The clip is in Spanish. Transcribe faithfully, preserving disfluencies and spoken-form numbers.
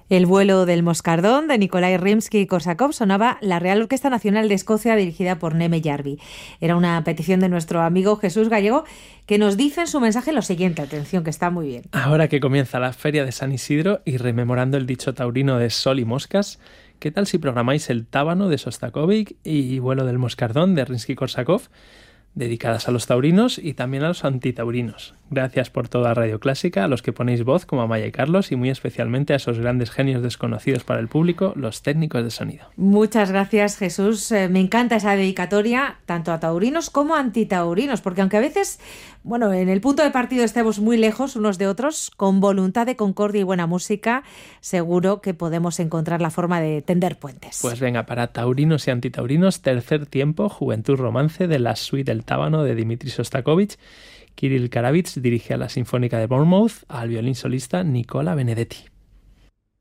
El vuelo del moscardón de Nikolai Rimsky-Korsakov sonaba la Real Orquesta Nacional de Escocia dirigida por Neme Jarvi. Era una petición de nuestro amigo Jesús Gallego que nos dice en su mensaje lo siguiente, atención que está muy bien. Ahora que comienza la feria de San Isidro y rememorando el dicho taurino de sol y moscas, ¿qué tal si programáis el Tábano de Sostakovic y Vuelo del moscardón de Rimsky-Korsakov? Dedicadas a los taurinos y también a los antitaurinos. Gracias por toda Radio Clásica, a los que ponéis voz como Amaya y Carlos y muy especialmente a esos grandes genios desconocidos para el público, los técnicos de sonido. Muchas gracias, Jesús. Eh, me encanta esa dedicatoria tanto a taurinos como a antitaurinos, porque aunque a veces, bueno, en el punto de partido estemos muy lejos unos de otros, con voluntad de concordia y buena música, seguro que podemos encontrar la forma de tender puentes. Pues venga, para taurinos y antitaurinos, tercer tiempo, Juventud Romance de la suite del Tábano de Dmitri Shostakovich. Kirill Karavits dirige a la Sinfónica de Bournemouth, al violín solista Nicola Benedetti.